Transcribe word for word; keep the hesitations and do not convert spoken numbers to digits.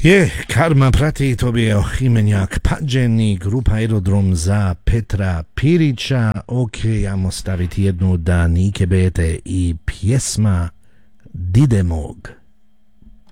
Je, Karma prati, to bio imenjak Pađeni, grupa Aerodrom za Petra Pirića. Ok, ajmo staviti jednu da Nike Bete i pjesma Didemog.